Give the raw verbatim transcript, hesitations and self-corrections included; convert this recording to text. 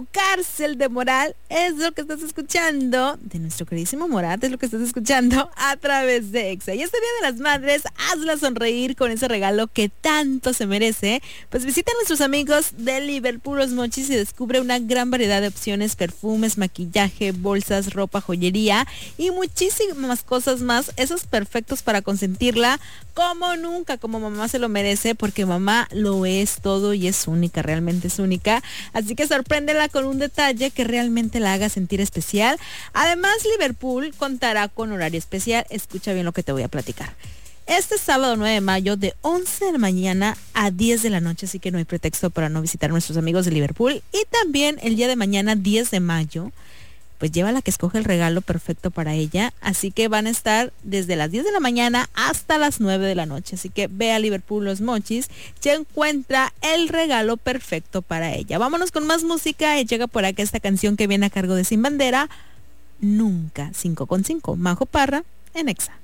Cárcel de Moral es lo que estás escuchando, de nuestro queridísimo Morat, es lo que estás escuchando a través de Exa. Y este Día de las Madres, hazla sonreír con ese regalo que tanto se merece. Pues visita a nuestros amigos de Liverpool Los Mochis y descubre una gran variedad de opciones, perfumes, maquillaje, bolsas, ropa, joyería y muchísimas cosas más. Esos perfectos para consentirla como nunca, como mamá se lo merece, porque mamá lo es todo y es única, realmente es única. Así que sorpréndela con un detalle que realmente la haga sentir especial. Además, Liverpool contará con horario especial. Escucha bien lo que te voy a platicar. Este sábado nueve de mayo de once de la mañana a diez de la noche, así que no hay pretexto para no visitar a nuestros amigos de Liverpool. Y también el día de mañana, diez de mayo, pues lleva la que escoge el regalo perfecto para ella. Así que van a estar desde las diez de la mañana hasta las nueve de la noche. Así que ve a Liverpool Los Mochis, ya encuentra el regalo perfecto para ella. Vámonos con más música y llega por acá esta canción que viene a cargo de Sin Bandera, Nunca, cinco con cinco. Majo Parra en Exa.